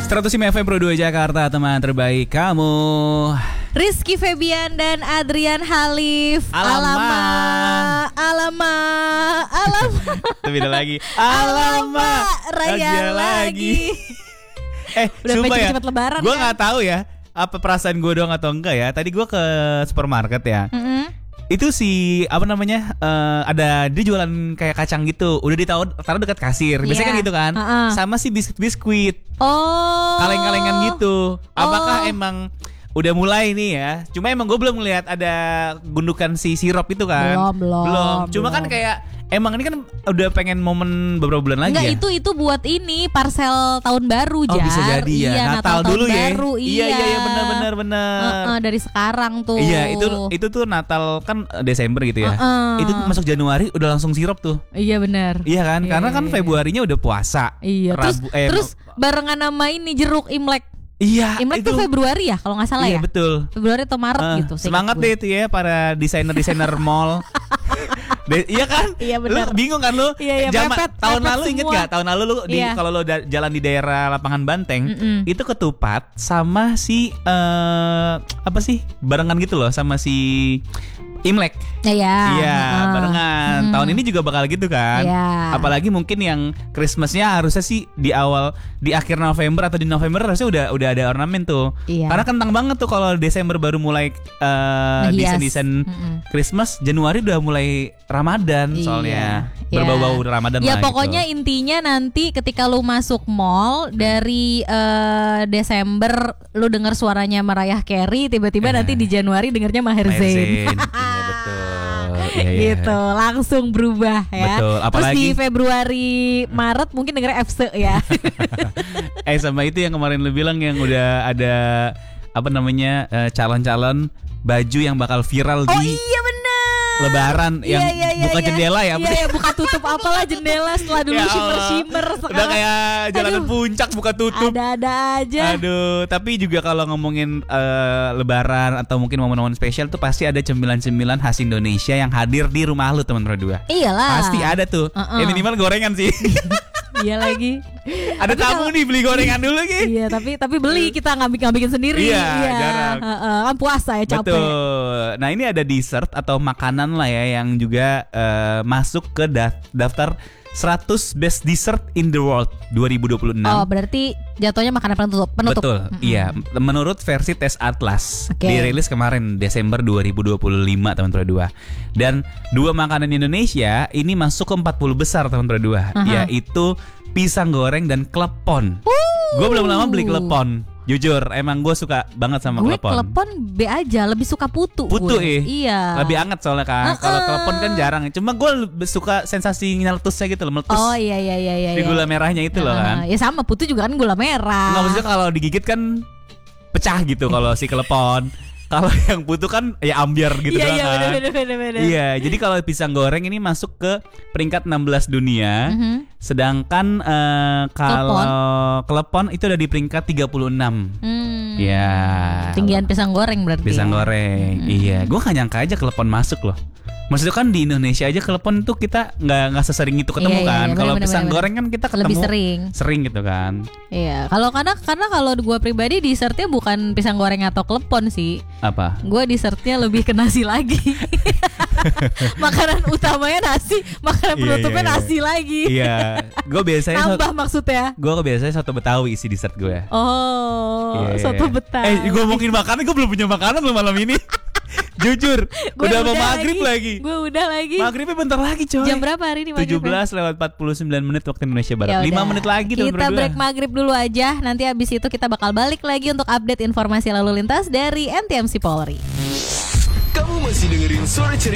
105 FM Pro 2 Jakarta, teman terbaik kamu. Rizky Febian dan Adrian Halif. Alamak. Itu beda lagi. Alamak, raya lagi. Udah sumpah ya, cepet-cepet lebaran gue kan? gak tahu ya apa perasaan gue doang atau enggak ya. Tadi gue ke supermarket ya. Itu si apa namanya ada dia jualan kayak kacang gitu, udah taruh dekat kasir. Biasanya kan gitu kan. Sama si biskuit. Oh, kaleng-kalengan gitu. Apakah emang udah mulai nih ya? Cuma emang gue belum ngeliat ada gundukan si sirup itu kan. Belum. Cuma kan kayak emang ini kan udah pengen momen beberapa bulan lagi. enggak, ya? itu buat ini parcel tahun baru, Oh, Jar. bisa jadi ya. Iya, Natal dulu tahun ya. baru, Iya benar. Dari sekarang tuh. Iya, itu tuh Natal kan Desember gitu ya. Itu masuk Januari udah langsung sirup tuh. Iya benar. Iya kan? Iya, Karena kan iya. Februarinya udah puasa. Iya. Terus barengan sama ini jeruk Imlek. Iya, Imlek tuh Februari ya kalau nggak salah iya, ya. Betul. Februari atau Maret gitu. Semangat deh itu ya para desainer mall. Iya kan? Iya benar. Lu bingung kan lu? Iya, Tahun mepet lalu inget semua. gak? Tahun lalu lu kalau lu jalan di daerah lapangan Banteng, itu ketupat sama si apa sih? Barengan gitu loh sama si Imlek. Iya, barengan. Tahun ini juga bakal gitu kan. Iya. Apalagi mungkin yang Christmasnya harusnya sih di akhir November atau di November harusnya udah ada ornamen tuh. Iya. Karena kentang banget tuh kalau Desember baru mulai desain Christmas, Januari udah mulai Ramadan soalnya. Iya. Berbau-bau Ramadan ya lah pokoknya gitu. intinya nanti ketika lu masuk mall dari Desember lu dengar suaranya Mariah Carey, tiba-tiba nanti di Januari dengarnya Maher Zain. Iya betul. Gitu, langsung berubah ya. Betul, Terus apalagi di Februari, Maret mungkin dengarnya FC ya. sama itu yang kemarin lu bilang yang udah ada apa namanya calon-calon baju yang bakal viral di Iya bener. Lebaran yang buka jendela ya. Iya, buka tutup apalah jendela setelah dulu Ya Allah. shimmer-shimmer sekarang. Udah kayak jalanan puncak buka tutup. Ada-ada aja. Aduh, tapi juga kalau ngomongin Lebaran atau mungkin momen-momen spesial tuh pasti ada cemilan-cemilan khas Indonesia yang hadir di rumah lu teman berdua. Iyalah. Pasti ada tuh. Ya minimal gorengan sih. Iya lagi. Ada tamu nih beli gorengan dulu Ki. Iya, tapi beli kita nggak bikin sendiri. Iya, jarang. Kan puasa ya, capek. Betul. Nah, ini ada dessert atau makanan lah ya yang juga masuk ke daftar 100 Best Dessert in the World 2026. Oh, berarti jatuhnya makanan penutup. Betul, iya. Menurut versi tes Atlas, dirilis kemarin Desember 2025 teman-teman berdua. Dan dua makanan Indonesia ini masuk ke 40 besar teman berdua, yaitu pisang goreng dan klepon. Gue belum lama beli klepon. Jujur, emang gue suka banget sama gue klepon. Klepon B aja, lebih suka putu. Putu Iya. Lebih anget soalnya kan. Kalau klepon kan jarang. Cuma gue lebih suka sensasi nyeletusnya gitu loh, meletus. Oh iya. Di gula merahnya itu loh kan. Ya sama, putu juga kan gula merah. Nggak, maksudnya kalau digigit kan pecah gitu kalau si klepon. Kalau yang putu kan ya ambiar gitu doang kan. Bener. Iya, jadi kalau pisang goreng ini masuk ke peringkat 16 dunia. Sedangkan kalau klepon itu udah di peringkat 36. Ya. Tinggian pisang goreng berarti. Pisang goreng. Iya, gue gak nyangka aja klepon masuk loh. Maksudnya kan di Indonesia aja klepon tuh kita nggak sesering itu ketemu kan. Kalau pisang goreng kan kita ketemu lebih sering gitu kan. Iya. Kalau karena kalau gue pribadi dessertnya bukan pisang goreng atau klepon sih. Apa? Gue dessertnya lebih ke nasi lagi. Makanan utamanya nasi, makanan penutupnya nasi lagi. Iya. Gue biasanya nambah maksudnya. Gue biasanya soto Betawi isi dessert gue. Oh, soto Betawi. Gue ngomongin makanan, gue belum punya makanan loh malam ini. Jujur, udah mau maghrib lagi. Gue udah lagi. Maghribnya bentar lagi coy. Jam berapa hari ini maghribnya? 17:49 waktu Indonesia Barat. Yaudah. 5 menit lagi tuh kita break maghrib dulu aja. Nanti abis itu kita bakal balik lagi untuk update informasi lalu lintas dari NTMC Polri. Kamu masih dengerin Suara Ceria